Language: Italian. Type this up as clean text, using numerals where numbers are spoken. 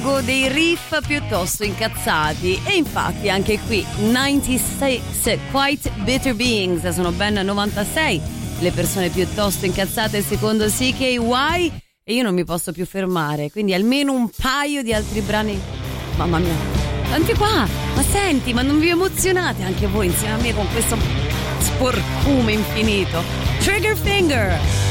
luogo dei riff piuttosto incazzati. E infatti anche qui 96 Quite Bitter Beings, sono ben 96 le persone piuttosto incazzate secondo CKY, e io non mi posso più fermare, quindi almeno un paio di altri brani. Mamma mia, tanti qua, ma senti, ma non vi emozionate anche voi insieme a me con questo sporcume infinito? Trigger Finger,